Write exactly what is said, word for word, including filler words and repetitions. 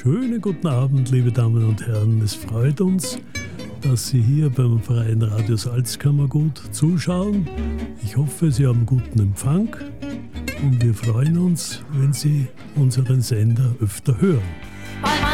schönen guten Abend, liebe Damen und Herren. Es freut uns, dass Sie hier beim Freien Radio Salzkammergut zuschauen. Ich hoffe, Sie haben guten Empfang und wir freuen uns, wenn Sie unseren Sender öfter hören.